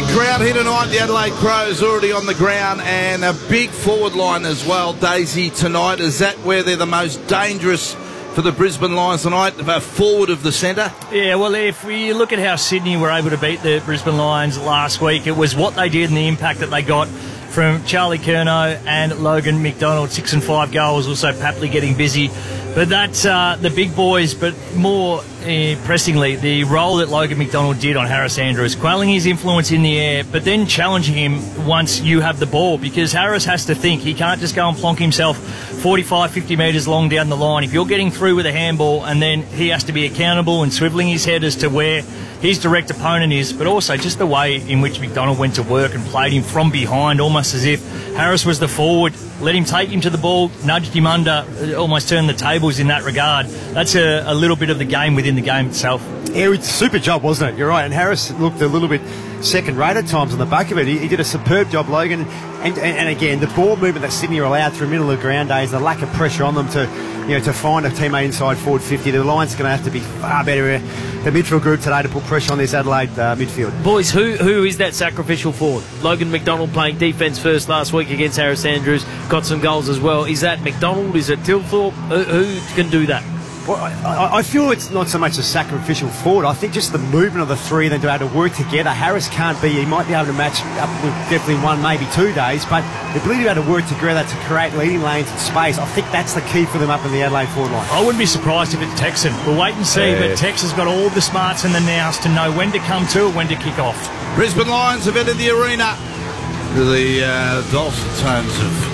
crowd here tonight. The Adelaide Crows already on the ground, and a big forward line as well, Daisy, tonight. Is that where they're the most dangerous for the Brisbane Lions tonight, forward of the centre? Yeah, well, if we look at how Sydney were able to beat the Brisbane Lions last week, it was what they did and the impact that they got from Charlie Curnow and Logan McDonald. 6 and 5 goals, also Papley getting busy. But that's the big boys, but more pressingly, the role that Logan McDonald did on Harris Andrews, quelling his influence in the air, but then challenging him once you have the ball, because Harris has to think. He can't just go and plonk himself 45, 50 metres long down the line. If you're getting through with a handball, and then he has to be accountable and swivelling his head as to where his direct opponent is, but also just the way in which McDonald went to work and played him from behind, almost as if Harris was the forward, let him take him to the ball, nudged him under, almost turned the tables in that regard. That's a little bit of the game within the game itself. Yeah, it's a super job, wasn't it? You're right. And Harris looked a little bit second-rate at times on the back of it. He did a superb job, Logan. And again, the ball movement that Sydney are allowed through middle of the ground days, the lack of pressure on them to find a teammate inside forward 50. The Lions are going to have to be far better, the midfield group today, to put pressure on this Adelaide midfield. Boys, who is that sacrificial forward? Logan McDonald playing defence first last week against Harris Andrews, got some goals as well. Is that McDonald? Is it Tilthorpe? Who can do that? Well, I feel it's not so much a sacrificial forward. I think just the movement of the three and then to be able to work together. Harris can't be, he might be able to match up with definitely 1, maybe 2 days, but the ability to be able to work together to create leading lanes and space, I think that's the key for them up in the Adelaide forward line. I wouldn't be surprised if it's Texan. We'll wait and see, but Tex has got all the smarts and the nows to know when to come to and when to kick off. Brisbane Lions have entered the arena to the dulcet tones of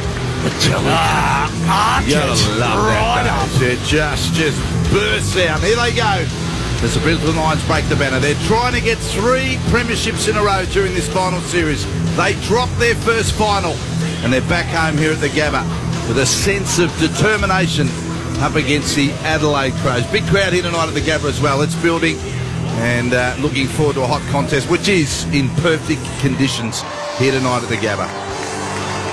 Metallica. You love that. It just bursts out. Here they go as the Brisbane Lions break the banner. They're trying to get 3 premierships in a row during this final series. They dropped their first final, and they're back home here at the Gabba with a sense of determination up against the Adelaide Crows. Big crowd here tonight at the Gabba as well. It's building, and looking forward to a hot contest, which is in perfect conditions here tonight at the Gabba.